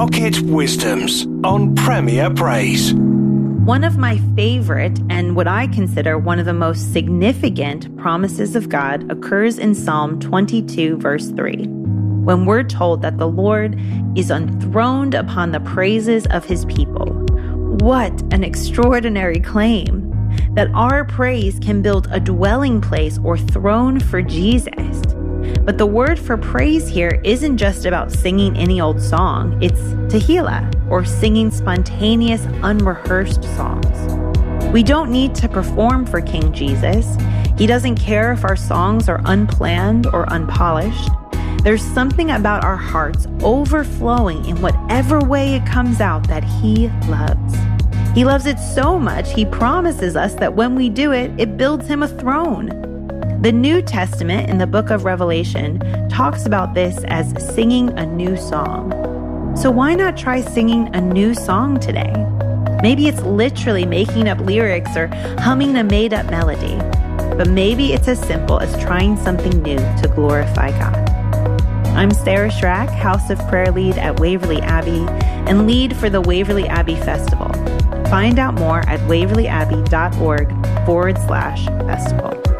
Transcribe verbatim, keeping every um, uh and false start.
Pocket Wisdoms on Premier Praise. One of my favorite and what I consider one of the most significant promises of God occurs in Psalm twenty-two, verse three, when we're told that the Lord is enthroned upon the praises of his people. What an extraordinary claim! That our praise can build a dwelling place or throne for Jesus. But the word for praise here isn't just about singing any old song. It's tehillah, or singing spontaneous, unrehearsed songs. We don't need to perform for King Jesus. He doesn't care if our songs are unplanned or unpolished. There's something about our hearts overflowing in whatever way it comes out that he loves. He loves it so much, he promises us that when we do it, it builds him a throne. The New Testament in the book of Revelation talks about this as singing a new song. So why not try singing a new song today? Maybe it's literally making up lyrics or humming a made-up melody. But maybe it's as simple as trying something new to glorify God. I'm Sarah Schrack, House of Prayer Lead at Waverly Abbey and lead for the Waverly Abbey Festival. Find out more at waverlyabbey.org forward slash festival.